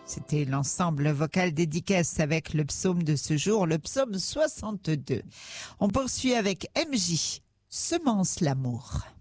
C'était l'ensemble vocal dédicace avec le psaume de ce jour, le psaume 62. On poursuit avec MJ, Semence l'amour.